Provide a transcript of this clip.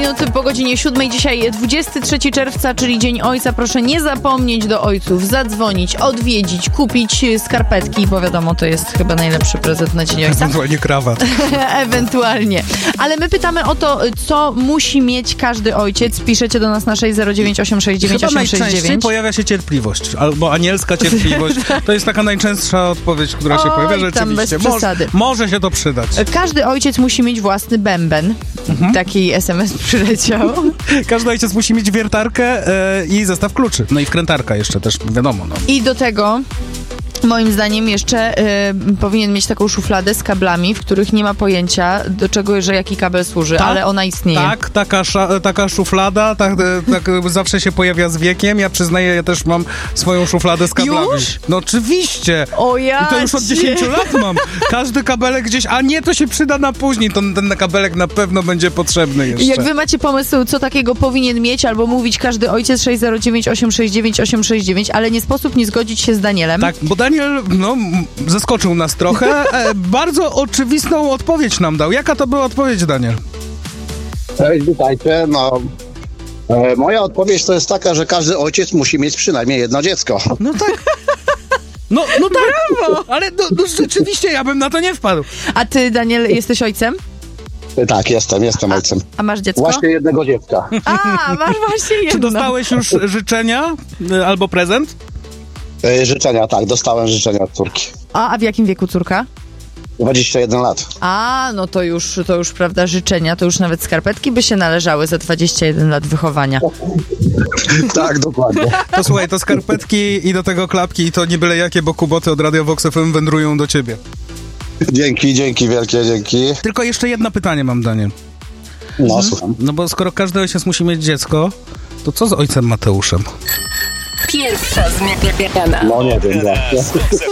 minut po godzinie 7. Dzisiaj 23 czerwca, czyli Dzień Ojca. Proszę nie zapomnieć do ojców zadzwonić, odwiedzić, kupić skarpetki, bo wiadomo, to jest chyba najlepszy prezent na Dzień Ojca. Ewentualnie krawat. Ewentualnie. Ale my pytamy o to, co musi mieć każdy ojciec. Piszecie do nas na 609869869. Chyba najczęściej pojawia się cierpliwość, albo anielska cierpliwość. To jest taka najczęstsza odpowiedź, która się pojawia rzeczywiście. Może się to przydać. Każdy ojciec musi mieć własny bęben. Taki SMS przyleciał. Każdy ojciec musi mieć wiertarkę i zestaw kluczy. No i wkrętarka jeszcze też, wiadomo. No. I do tego moim zdaniem jeszcze powinien mieć taką szufladę z kablami, w których nie ma pojęcia, do czego, że jaki kabel służy, ale ona istnieje. Tak, taka szuflada, tak zawsze się pojawia z wiekiem. Ja przyznaję, ja też mam swoją szufladę z kablami. Już? No oczywiście. O ja. I to już od 10 lat mam. Każdy kabelek gdzieś, a nie, to się przyda na później. Ten kabelek na pewno będzie potrzebny jeszcze. Jak wy macie pomysł, co takiego powinien mieć, albo mówić każdy ojciec 609869869, ale nie sposób nie zgodzić się z Danielem. Tak, bo Daniel, zaskoczył nas trochę. Bardzo oczywistą odpowiedź nam dał. Jaka to była odpowiedź, Daniel? Cześć, witajcie. Moja odpowiedź to jest taka, że każdy ojciec musi mieć przynajmniej jedno dziecko. No tak. No tak. Brawo! Ale rzeczywiście ja bym na to nie wpadł. A ty, Daniel, jesteś ojcem? Tak, jestem ojcem. A masz dziecko? Właśnie jednego dziecka. Masz właśnie jedno. Czy dostałeś już życzenia albo prezent? Życzenia, tak, dostałem życzenia od córki. A w jakim wieku córka? 21 lat. No to już, prawda, życzenia, to już nawet skarpetki by się należały za 21 lat wychowania. Tak, dokładnie. To słuchaj, to skarpetki i do tego klapki i to nie byle jakie, bo kuboty od Radio Vox FM wędrują do ciebie. Dzięki, wielkie dzięki. Tylko jeszcze jedno pytanie mam, Daniel. No, słucham. No bo skoro każdy ojciec musi mieć dziecko, to co z ojcem Mateuszem? Pierwsza zmiana. No nie wiem, jak.